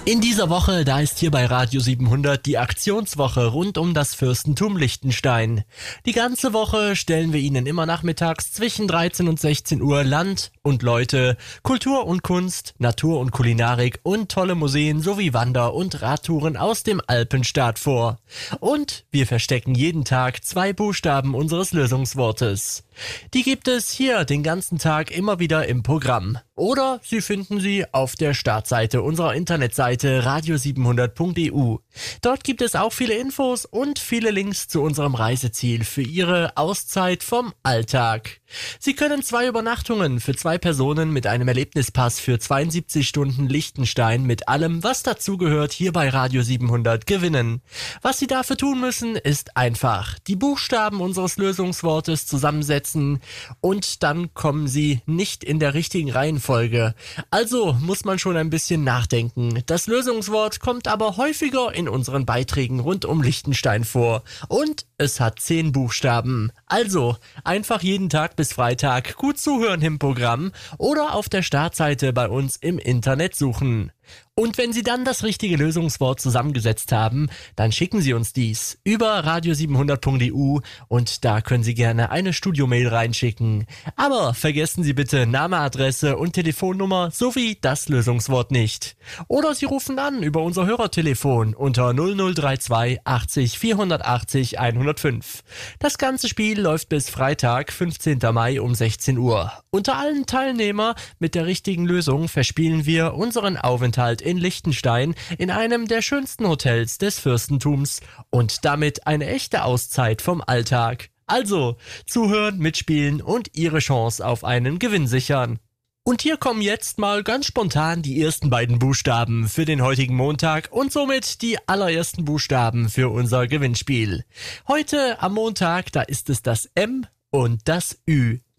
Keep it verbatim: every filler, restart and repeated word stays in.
In dieser Woche, da ist hier bei Radio siebenhundert die Aktionswoche rund um das Fürstentum Liechtenstein. Die ganze Woche stellen wir Ihnen immer nachmittags zwischen dreizehn und sechzehn Uhr Land und Leute, Kultur und Kunst, Natur und Kulinarik und tolle Museen sowie Wander- und Radtouren aus dem Alpenstaat vor. Und wir verstecken jeden Tag zwei Buchstaben unseres Lösungswortes. Die gibt es hier den ganzen Tag immer wieder im Programm. Oder Sie finden sie auf der Startseite unserer Internetseite radio siebenhundert punkt e u. Dort gibt es auch viele Infos und viele Links zu unserem Reiseziel für Ihre Auszeit vom Alltag. Sie können zwei Übernachtungen für zwei Personen mit einem Erlebnispass für zweiundsiebzig Stunden Liechtenstein mit allem, was dazugehört, hier bei Radio siebenhundert gewinnen. Was Sie dafür tun müssen, ist einfach die Buchstaben unseres Lösungswortes zusammensetzen und dann kommen Sie nicht in der richtigen Reihenfolge. Also muss man schon ein bisschen nachdenken. Das Lösungswort kommt aber häufiger in unseren Beiträgen rund um Liechtenstein vor und es hat zehn Buchstaben. Also einfach jeden Tag bis Freitag gut zuhören im Programm oder auf der Startseite bei uns im Internet suchen. Und wenn Sie dann das richtige Lösungswort zusammengesetzt haben, dann schicken Sie uns dies über radio siebenhundert punkt e u und da können Sie gerne eine Studiomail reinschicken. Aber vergessen Sie bitte Name, Adresse und Telefonnummer sowie das Lösungswort nicht. Oder Sie rufen an über unser Hörertelefon unter null null drei zwei achtzig vierhundertachtzig hundertfünf. Das ganze Spiel läuft bis Freitag, fünfzehnten Mai um sechzehn Uhr. Unter allen Teilnehmer mit der richtigen Lösung verspielen wir unseren Aufenthalt in Liechtenstein in einem der schönsten Hotels des Fürstentums und damit eine echte Auszeit vom Alltag. Also, zuhören, mitspielen und Ihre Chance auf einen Gewinn sichern. Und hier kommen jetzt mal ganz spontan die ersten beiden Buchstaben für den heutigen Montag und somit die allerersten Buchstaben für unser Gewinnspiel. Heute am Montag, da ist es das M und das Ü.